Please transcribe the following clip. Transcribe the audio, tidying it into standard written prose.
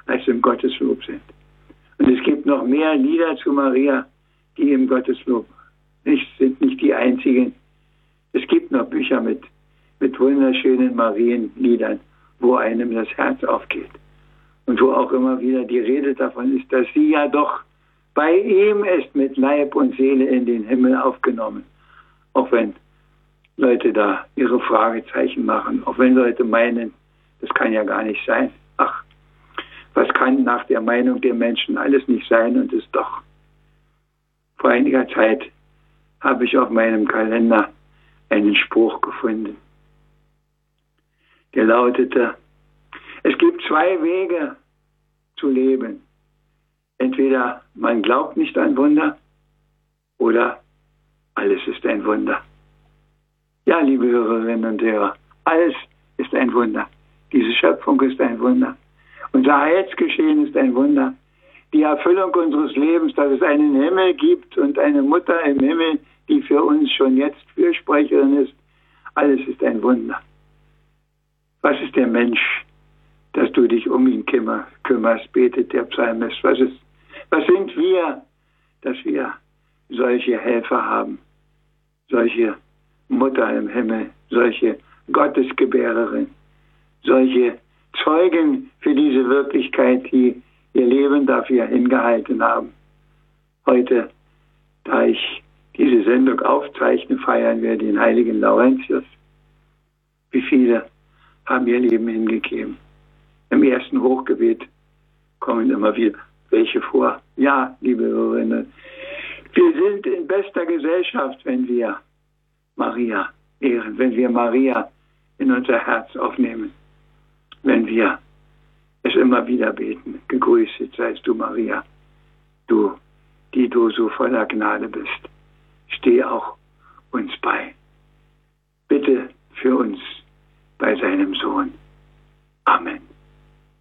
als im Gotteslob sind. Und es gibt noch mehr Lieder zu Maria, die im Gotteslob sind nicht die einzigen. Es gibt noch Bücher mit wunderschönen Marienliedern, wo einem das Herz aufgeht. Und wo auch immer wieder die Rede davon ist, dass sie ja doch bei ihm ist mit Leib und Seele in den Himmel aufgenommen. Auch wenn Leute da ihre Fragezeichen machen, auch wenn Leute meinen, das kann ja gar nicht sein. Ach, was kann nach der Meinung der Menschen alles nicht sein und ist doch. Vor einiger Zeit habe ich auf meinem Kalender einen Spruch gefunden. Der lautete: Es gibt zwei Wege zu leben. Entweder man glaubt nicht an Wunder oder alles ist ein Wunder. Ja, liebe Hörerinnen und Hörer, alles ist ein Wunder. Diese Schöpfung ist ein Wunder. Unser Heilsgeschehen ist ein Wunder. Die Erfüllung unseres Lebens, dass es einen Himmel gibt und eine Mutter im Himmel, die für uns schon jetzt Fürsprecherin ist, alles ist ein Wunder. Was ist der Mensch, dass du dich um ihn kümmerst, betet der Psalmist. Was sind wir, dass wir solche Helfer haben, solche Mutter im Himmel, solche Gottesgebärerin, solche Zeugen für diese Wirklichkeit, die ihr Leben dafür hingehalten haben. Heute, da ich diese Sendung aufzeichne, feiern wir den heiligen Laurentius. Wie viele haben ihr Leben hingegeben? Im ersten Hochgebet kommen immer wieder welche vor. Ja, liebe Hörerinnen, wir sind in bester Gesellschaft, wenn wir Maria ehren, wenn wir Maria in unser Herz aufnehmen, wenn wir es immer wieder beten. Gegrüßet seist du, Maria, du, die du so voller Gnade bist. Steh auch